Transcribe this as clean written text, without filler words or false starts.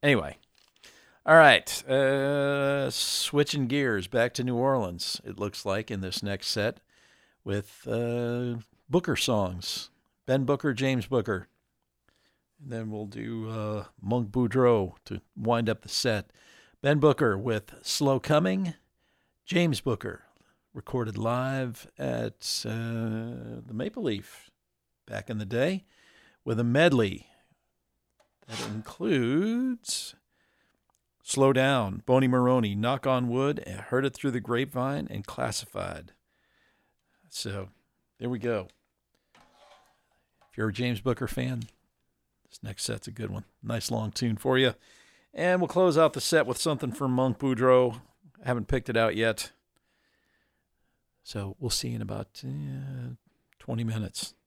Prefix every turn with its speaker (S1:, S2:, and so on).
S1: Anyway, all right. Switching gears back to New Orleans, it looks like, in this next set with Booker songs. Ben Booker, James Booker. And then we'll do Monk Boudreaux to wind up the set. Ben Booker with Slow Coming. James Booker, recorded live at the Maple Leaf back in the day with a medley that includes Slow Down, Boney Maroney, Knock on Wood, and Heard It Through the Grapevine, and Classified. So there we go. If you're a James Booker fan, this next set's a good one. Nice long tune for you. And we'll close out the set with something from Monk Boudreaux. I haven't picked it out yet. So we'll see in about 20 minutes.